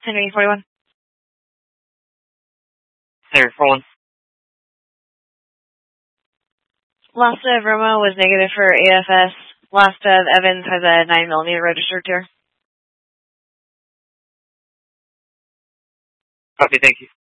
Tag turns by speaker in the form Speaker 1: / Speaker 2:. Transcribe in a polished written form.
Speaker 1: Henry 41.
Speaker 2: Henry 41.
Speaker 1: Last of Roma was negative for AFS. Last of Evans has a 9mm registered here.
Speaker 2: Copy, thank you.